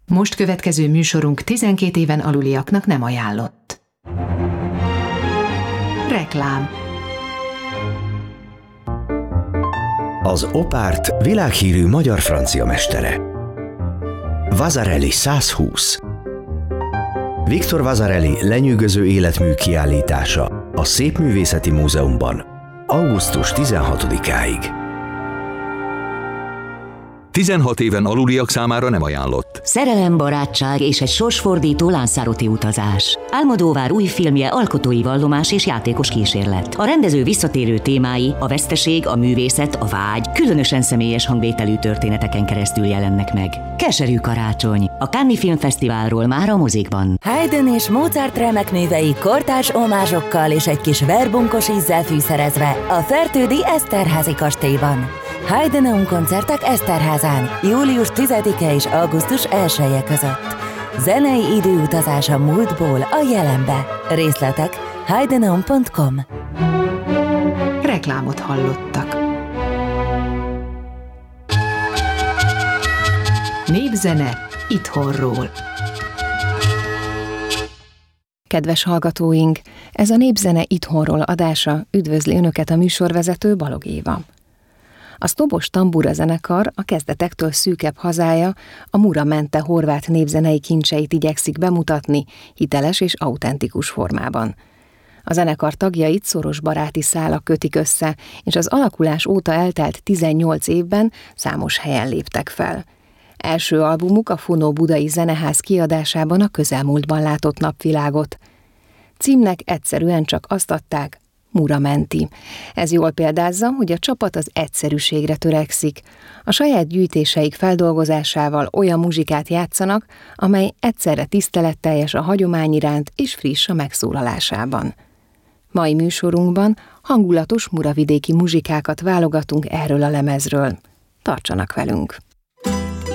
Most következő műsorunk 12 éven aluliaknak nem ajánlott. Reklám. Az Opárt világhírű magyar-francia mestere. Vasarely 120. Viktor Vasarely lenyűgöző életmű kiállítása a Szépművészeti Múzeumban augusztus 16-áig. 16 éven aluliak számára nem ajánlott. Szerelem, barátság és egy sorsfordító Lanzarote utazás. Almodóvár új filmje alkotói vallomás és játékos kísérlet. A rendező visszatérő témái, a veszteség, a művészet, a vágy, különösen személyes hangvételű történeteken keresztül jelennek meg. Keserű karácsony. A Cannes Filmfesztiválról már a mozikban. Haydn és Mozart remek művei kortárs omázsokkal és egy kis verbunkos ízzel fűszerezve a Fertődi Eszterházy kastélyban. Haydn koncertek Eszterházán, július 10-e és augusztus 1-e között. Zenei időutazás a múltból a jelenbe. Részletek haydenon.com. Reklámot hallottak. Népzene itthonról. Kedves hallgatóink, ez a Népzene itthonról adása, üdvözli Önöket a műsorvezető Balog Éva. A Sztobos Tambura zenekar, a kezdetektől szűkebb hazája, a Mura Mente horvát népzenei kincseit igyekszik bemutatni hiteles és autentikus formában. A zenekar tagjait szoros baráti szálak kötik össze, és az alakulás óta eltelt 18 évben számos helyen léptek fel. Első albumuk a Fonó Budai Zeneház kiadásában a közelmúltban látott napvilágot. Címnek egyszerűen csak azt adták, Mura Menti. Ez jól példázza, hogy a csapat az egyszerűségre törekszik. A saját gyűjtéseik feldolgozásával olyan muzsikát játszanak, amely egyszerre tiszteletteljes a hagyomány iránt és friss a megszólalásában. Mai műsorunkban hangulatos muravidéki muzsikákat válogatunk erről a lemezről. Tartsanak velünk!